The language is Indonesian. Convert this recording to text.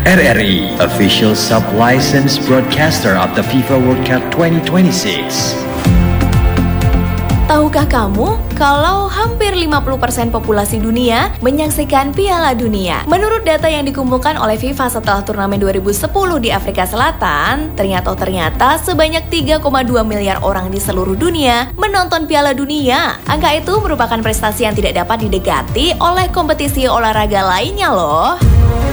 RRI, official sub-licensed broadcaster of the FIFA World Cup 2026. Tahukah kamu kalau hampir 50% populasi dunia menyaksikan Piala Dunia? Menurut data yang dikumpulkan oleh FIFA setelah turnamen 2010 di Afrika Selatan, ternyata sebanyak 3,2 miliar orang di seluruh dunia menonton Piala Dunia. Angka itu merupakan prestasi yang tidak dapat didekati oleh kompetisi olahraga lainnya loh.